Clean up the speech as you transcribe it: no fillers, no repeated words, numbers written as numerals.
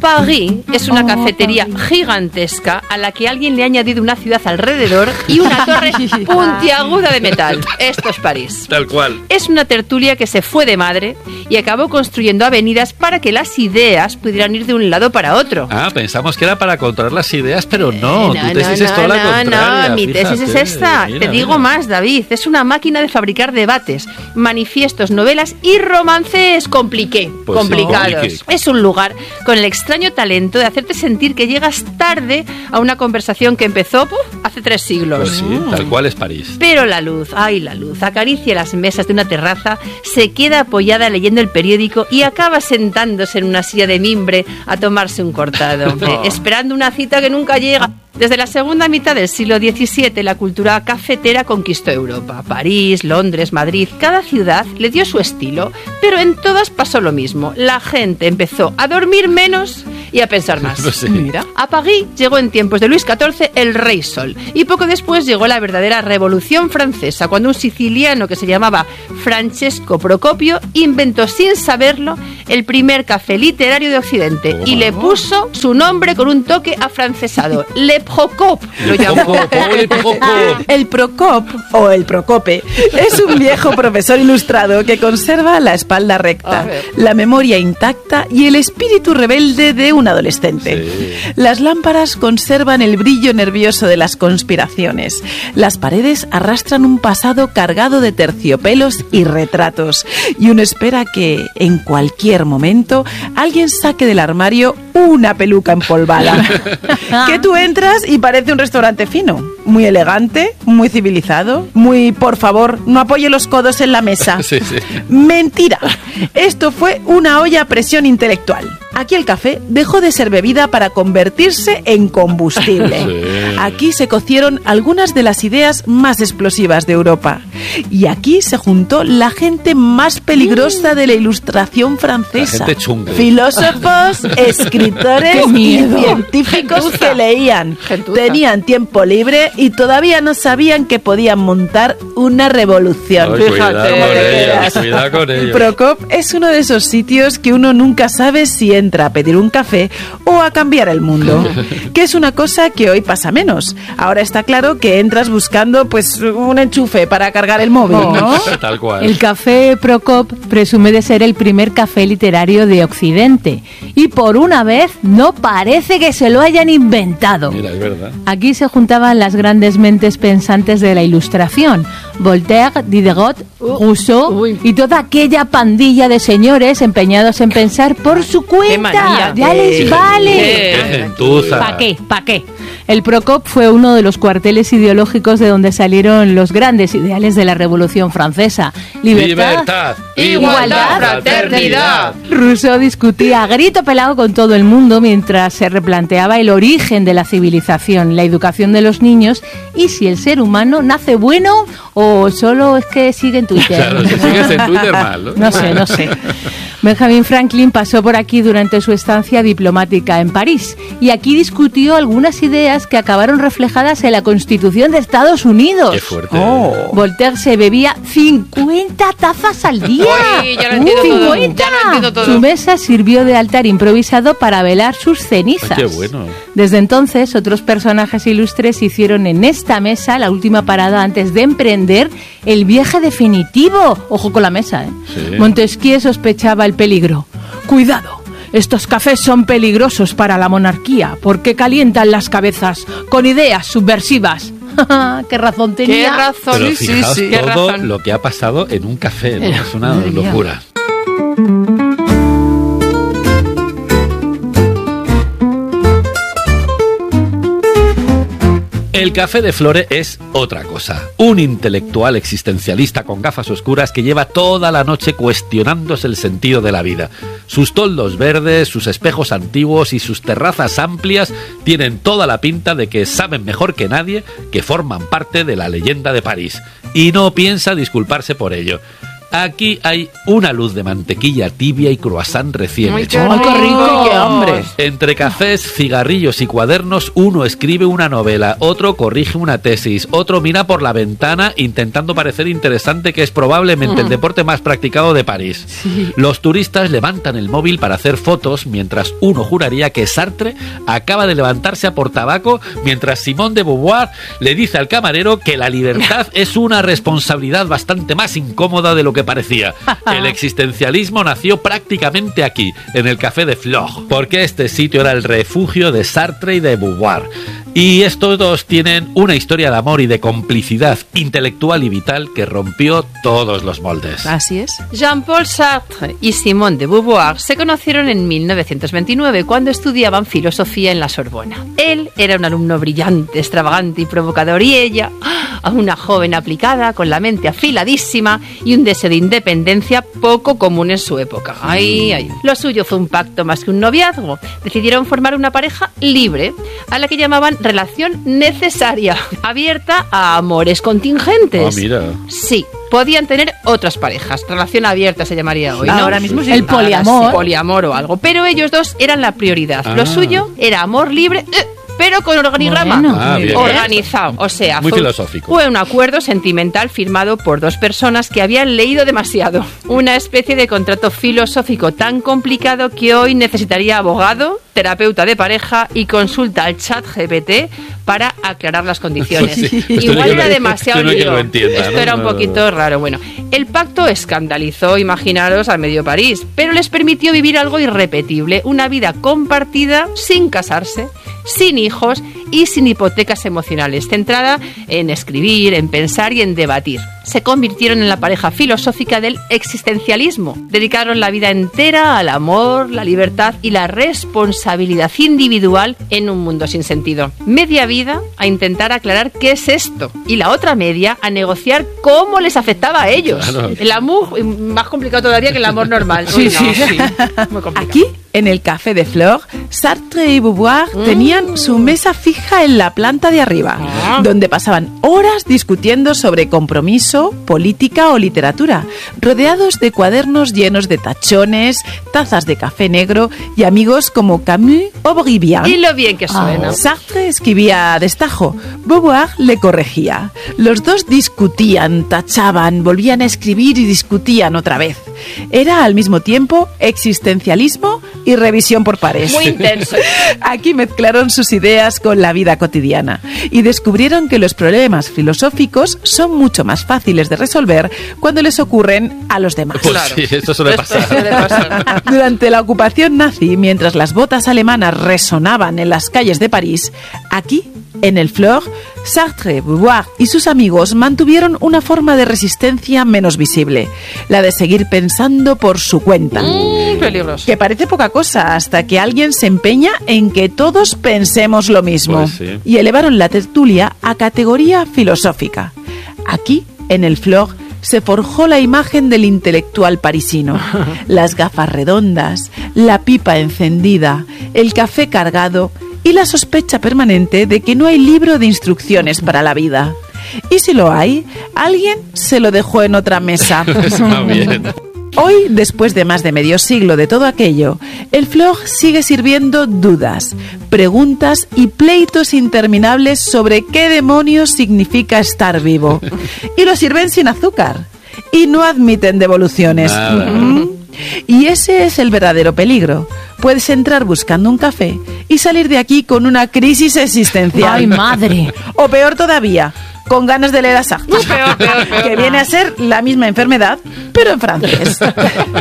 París es una cafetería gigantesca a la que alguien le ha añadido una ciudad alrededor y una torre puntiaguda de metal. Esto es París. Tal cual. Es una tertulia que se fue de madre y acabó construyendo avenidas para que las ideas pudieran ir de un lado para otro. Ah, pensamos que era para controlar las ideas, pero no. Tu tesis es toda la contraria. No, mi tesis es esta. Te digo más, David. Es una máquina de fabricar debates, manifiestos, novelas y romances complicados. Es un lugar con el extraño talento de hacerte sentir que llegas tarde a una conversación que empezó hace 3 siglos. Pues sí, tal cual es París. Pero la luz, acaricia las mesas de una terraza, se queda apoyada leyendo el periódico y acaba sentándose en una silla de mimbre a tomarse un cortado, esperando una cita que nunca llega. Desde la segunda mitad del siglo XVII, la cultura cafetera conquistó Europa. París, Londres, Madrid, cada ciudad le dio su estilo, pero en todas pasó lo mismo. La gente empezó a dormir menos y a pensar más. No sé. Mira, a París llegó en tiempos de Luis XIV el Rey Sol, y poco después llegó la verdadera Revolución Francesa, cuando un siciliano que se llamaba Francesco Procopio inventó sin saberlo el primer café literario de Occidente y le puso su nombre con un toque afrancesado. Le Procop lo llamó. El Procop, o el Procope, es un viejo profesor ilustrado que conserva la espalda recta, la memoria intacta y el espíritu rebelde de un adolescente. Sí. Las lámparas conservan el brillo nervioso de las conspiraciones. Las paredes arrastran un pasado cargado de terciopelos y retratos. Y uno espera que, en cualquier momento, alguien saque del armario una peluca empolvada. Que tú entras y parece un restaurante fino. Muy elegante, muy civilizado, muy, por favor, no apoye los codos en la mesa. Sí. Mentira. Esto fue una olla a presión intelectual. Aquí el café dejó de ser bebida para convertirse en combustible. Sí. Aquí se cocieron algunas de las ideas más explosivas de Europa. Y aquí se juntó la gente más peligrosa de la Ilustración francesa. La gente chunga. Filósofos, escritores y científicos que leían. Gentuza. Tenían tiempo libre y todavía no sabían que podían montar una revolución. Ay, cuidado con ellos. Procop es uno de esos sitios que uno nunca sabe si entra a pedir un café o a cambiar el mundo, que es una cosa que hoy pasa menos. Ahora está claro que entras buscando pues un enchufe para cargar el móvil, ¿no? Tal cual. El café Procop presume de ser el primer café literario de Occidente y por una vez no parece que se lo hayan inventado. Mira, es verdad. Aquí se juntaban las grandes mentes pensantes de la Ilustración, Voltaire, Diderot, Rousseau y toda aquella pandilla de señores empeñados en pensar por su cuenta. ¡Qué manía! ¡Ya les vale! ¡Qué gentuza! ¿Para qué? El Procop fue uno de los cuarteles ideológicos de donde salieron los grandes ideales de la Revolución Francesa. Libertad, igualdad, fraternidad. Rousseau discutía a grito pelado con todo el mundo mientras se replanteaba el origen de la civilización, la educación de los niños y si el ser humano nace bueno o solo es que sigue en Twitter. Claro, si sigues en Twitter mal, ¿no? No sé. Benjamin Franklin pasó por aquí durante su estancia diplomática en París y aquí discutió algunas ideas que acabaron reflejadas en la Constitución de Estados Unidos. Qué fuerte. Voltaire se bebía 50 tazas al día. Uy, ya lo entiendo todo, ya lo entiendo todo. Su mesa sirvió de altar improvisado para velar sus cenizas. Ay, qué bueno. Desde entonces, otros personajes ilustres hicieron en esta mesa la última parada antes de emprender el viaje definitivo. Ojo con la mesa, ¿eh? Sí. Montesquieu sospechaba el peligro. ¡Cuidado! Estos cafés son peligrosos para la monarquía porque calientan las cabezas con ideas subversivas. ¡Qué razón tenía! ¡Qué razón! Pero fijaos qué todo razón. lo que ha pasado en un café, ¿no? Es una madre mía. locura. El café de Flore es otra cosa. Un intelectual existencialista con gafas oscuras que lleva toda la noche cuestionándose el sentido de la vida. Sus toldos verdes, sus espejos antiguos y sus terrazas amplias tienen toda la pinta de que saben mejor que nadie que forman parte de la leyenda de París. Y no piensa disculparse por ello. Aquí hay una luz de mantequilla tibia y croissant recién ¡Ay, hecho. qué ¡Ay, qué rico! rico! ¡Qué hambre! Entre cafés, cigarrillos y cuadernos, uno escribe una novela, otro corrige una tesis, otro mira por la ventana intentando parecer interesante, que es probablemente el deporte más practicado de París. Sí. Los turistas levantan el móvil para hacer fotos, mientras uno juraría que Sartre acaba de levantarse a por tabaco, mientras Simone de Beauvoir le dice al camarero que la libertad es una responsabilidad bastante más incómoda de lo que parecía. El existencialismo nació prácticamente aquí, en el Café de Flore, porque este sitio era el refugio de Sartre y de Beauvoir. Y estos dos tienen una historia de amor y de complicidad intelectual y vital que rompió todos los moldes. Así es. Jean-Paul Sartre y Simone de Beauvoir se conocieron en 1929 cuando estudiaban filosofía en la Sorbona. Él era un alumno brillante, extravagante y provocador, y ella, una joven aplicada, con la mente afiladísima y un deseo de independencia poco común en su época. Ay, ay. Lo suyo fue un pacto más que un noviazgo. Decidieron formar una pareja libre, a la que llamaban relación necesaria, abierta a amores contingentes. Ah, mira. Sí, podían tener otras parejas. Relación abierta se llamaría hoy, ¿no? Ahora mismo sí. El poliamor. Ahora sí, poliamor o algo. Pero ellos dos eran la prioridad. Ah. Lo suyo era amor libre, pero con organigrama. Bueno. Ah, bien. Organizado. O sea, Muy filosófico. Fue un acuerdo sentimental firmado por dos personas que habían leído demasiado. Una especie de contrato filosófico tan complicado que hoy necesitaría abogado, terapeuta de pareja y consulta al ChatGPT para aclarar las condiciones. Sí. Igual era demasiado esto no hay quien lío. lo entienda, Esto ¿no? era un poquito raro. Bueno, el pacto escandalizó, imaginaros, a medio París, pero les permitió vivir algo irrepetible, una vida compartida sin casarse, sin hijos y sin hipotecas emocionales, centrada en escribir, en pensar y en debatir. Se convirtieron en la pareja filosófica del existencialismo. Dedicaron la vida entera al amor, la libertad y la responsabilidad individual en un mundo sin sentido. Media vida a intentar aclarar qué es esto, y la otra media a negociar cómo les afectaba a ellos. Claro. El amor, más complicado todavía que el amor normal. Sí, Uy, sí, no. sí. Muy complicado. Aquí, en el Café de Flore, Sartre y Beauvoir tenían su mesa fija en la planta de arriba, donde pasaban horas discutiendo sobre compromiso, política o literatura, rodeados de cuadernos llenos de tachones, tazas de café negro y amigos como Camus o Brivian. Y lo bien que suena. Sartre escribía a destajo, Beauvoir le corregía. Los dos discutían, tachaban, volvían a escribir y discutían otra vez. Era al mismo tiempo existencialismo y revisión por pares. Muy intenso. Aquí mezclaron sus ideas con la vida cotidiana y descubrieron que los problemas filosóficos son mucho más fáciles de resolver cuando les ocurren a los demás. Pues Claro. sí, esto suele pasar. suele pasar. Durante la ocupación nazi, mientras las botas alemanas resonaban en las calles de París, aquí, en el Flore, Sartre, Beauvoir y sus amigos mantuvieron una forma de resistencia menos visible, la de seguir pensando por su cuenta. Peligroso. Que parece poca cosa hasta que alguien se empeña en que todos pensemos lo mismo. Pues sí. Y elevaron la tertulia a categoría filosófica. Aquí, en el Flore, se forjó la imagen del intelectual parisino. Las gafas redondas, la pipa encendida, el café cargado y la sospecha permanente de que no hay libro de instrucciones para la vida. Y si lo hay, alguien se lo dejó en otra mesa. Está bien. Hoy, después de más de medio siglo de todo aquello, el Flore sigue sirviendo dudas, preguntas y pleitos interminables sobre qué demonios significa estar vivo. Y lo sirven sin azúcar. Y no admiten devoluciones. Nada. Y ese es el verdadero peligro. Puedes entrar buscando un café y salir de aquí con una crisis existencial. ¡Ay, madre! O peor todavía, con ganas de leer a Sartre. Peor. Que viene a ser la misma enfermedad, pero en francés.